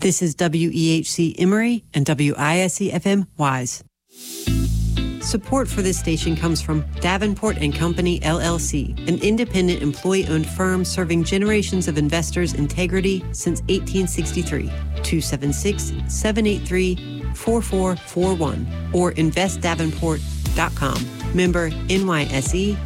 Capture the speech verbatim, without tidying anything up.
This is W E H C Emory and W I S E F M Wise. Support for this station comes from Davenport and Company, L L C, an independent employee-owned firm serving generations of investors' integrity since eighteen sixty-three. two seven six, seven eight three, four four four one or invest davenport dot com. Member N Y S E.